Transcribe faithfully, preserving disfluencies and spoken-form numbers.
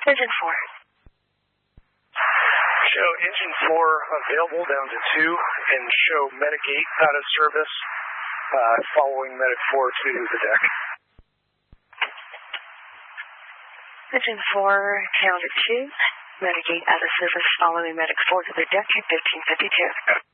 Engine four. Show engine four available down to two, and show medic eight out of service, uh, following medic four to the deck. Engine four down to two, medic eight out of service, following medic four to the deck at fifteen fifty-two.